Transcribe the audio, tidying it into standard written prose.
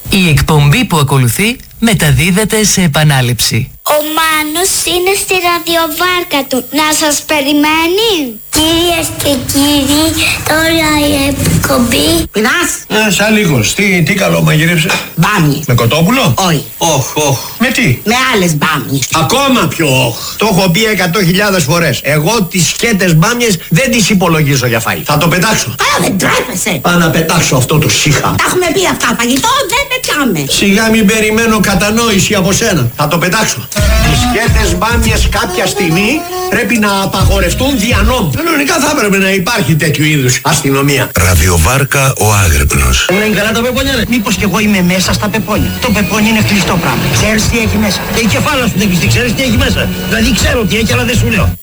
Η εκπομπή που ακολουθεί μεταδίδεται σε επανάληψη. Ο Μάνος είναι στη ραδιοβάρκα του. Να σας περιμένει. Κυρίες και κύριοι, τώρα η εκπομπή. Πεινάς? Σαν λίγος. Τι καλό μαγειρέψες? Μπάμιες. Με κοτόπουλο? Όχι. Όχ. Με τι? Με άλλες μπάμιες. Ακόμα πιο όχ. Το έχω πει 100.000 φορές. Εγώ τις σκέτες μπάμιες δεν τις υπολογίζω για φαΐ. Θα το πετάξω. Δεν τρέπεσαι. Πάω να πετάξω αυτό το σύχα. Τα έχουμε πει αυτά. Φαγητό δεν πετάμε. Σιγά μην περιμένω κατανόηση από σένα. Θα το πετάξω. Οι σκέτες μπάμιες κάποια στιγμή πρέπει να απαγορευτούν δια νόμου. Κανονικά θα έπρεπε να υπάρχει τέτοιου είδους αστυνομία. Ραδιοβάρκα ο Άγρυπνος. Είναι καλά τα πεπόνια, ρε. Μήπως κι εγώ είμαι μέσα στα πεπόνια. Το πεπόνι είναι κλειστό πράγμα. Ξέρεις τι έχει μέσα. Και η κεφάλα σου δεν ξέρεις τι έχει μέσα. Δηλαδή ξέρω τι έχει, αλλά δεν σου λέω.